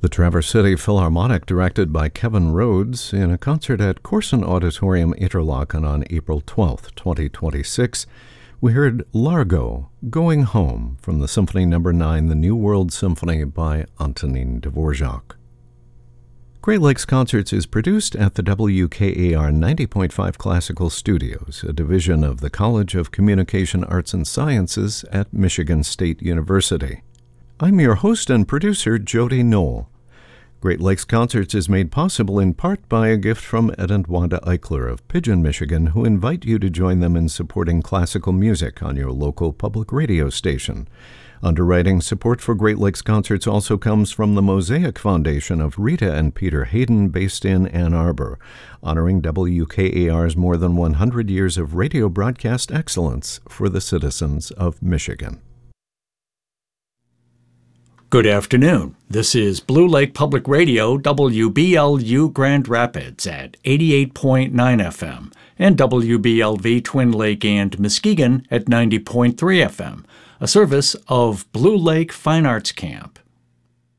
The Traverse City Philharmonic, directed by Kevin Rhodes, in a concert at Corson Auditorium, Interlaken on April 12, 2026, we heard Largo, Going Home, from the Symphony No. 9, the New World Symphony by Antonin Dvorak. Great Lakes Concerts is produced at the WKAR 90.5 Classical Studios, a division of the College of Communication Arts and Sciences at Michigan State University. I'm your host and producer, Jody Knoll. Great Lakes Concerts is made possible in part by a gift from Ed and Wanda Eichler of Pigeon, Michigan, who invite you to join them in supporting classical music on your local public radio station. Underwriting support for Great Lakes Concerts also comes from the Mosaic Foundation of Rita and Peter Hayden, based in Ann Arbor, honoring WKAR's more than 100 years of radio broadcast excellence for the citizens of Michigan. Good afternoon. This is Blue Lake Public Radio, WBLU Grand Rapids at 88.9 FM and WBLV Twin Lake and Muskegon at 90.3 FM, a service of Blue Lake Fine Arts Camp.